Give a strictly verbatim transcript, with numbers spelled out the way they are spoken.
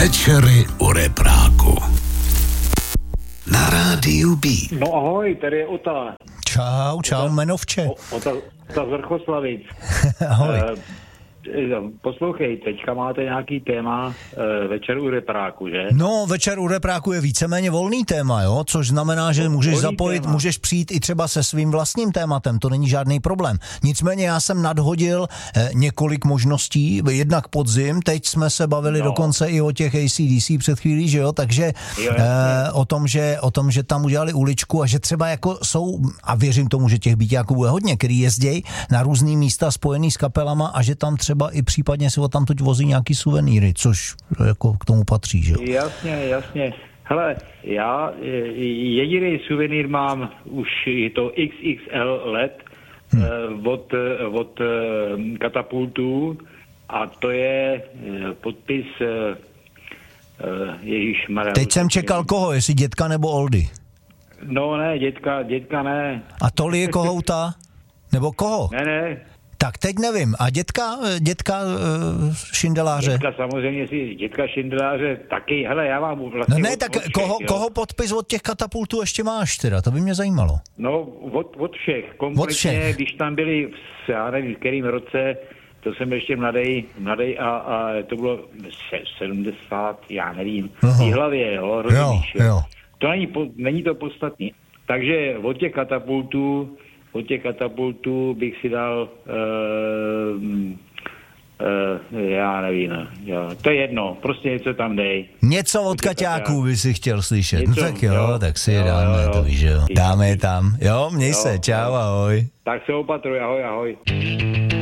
Večery u repráku. Na rádiu B. No ahoj, tady je Ota. Čau, čau, Ota, jmenovče. Ota, Ota z Vrchoslavic. Ahoj. Uh, Poslouchej, teďka máte nějaký téma e, večer u repráku, že? No, večer u repráku je víceméně volný téma, jo, což znamená, že můžeš volný zapojit, téma. Můžeš přijít i třeba se svým vlastním tématem, to není žádný problém. Nicméně já jsem nadhodil eh, několik možností, jednak podzim, teď jsme se bavili no. dokonce i o těch A C D C před chvílí, že jo, takže jo, eh, o tom, že, o tom, že tam udělali uličku a že třeba jako jsou, a věřím tomu, že těch byťáků bude hodně, který jezdějí na různý místa spojený s kapelama a že tam třeba i případně si ho tam tuď vozí nějaký suvenýry, což jako k tomu patří, že jo? Jasně, jasně. Hele, já jediný suvenýr mám, už je to X X L L E D hmm. od, od Katapultu a to je podpis Ježíšmarja. Teď jsem čekal koho, jestli dětka nebo Oldy. No ne, dětka, dětka ne. A Toli je Kohouta? Nebo koho? Ne, ne. Tak teď nevím. A dětka, dětka uh, Šindeláře? Dětka samozřejmě si, dětka Šindeláře taky, hele, já mám vlastně... No ne, od, tak od všech, koho, koho podpis od těch Katapultů ještě máš teda? To by mě zajímalo. No, od, od všech. Kompletně, od všech. Když tam byli, v, já nevím, v kterým roce, to jsem ještě mladej, mladej a, a to bylo sedmdesát, já nevím, v té hlavě, jo, rozumíš, jo, jo. To není, není to podstatný. Takže od těch Katapultů Od těch katapultů bych si dal, uh, uh, já nevím, jo. To je jedno, prostě něco tam dej. Něco od Kaťáků by si chtěl slyšet. Něco, no tak jo, jo, tak si je jo, dáme, jo, jo. to víš, jo. Dáme je tam. Jo, měj jo, se, čau, jo. ahoj. Tak se opatruj, ahoj, ahoj.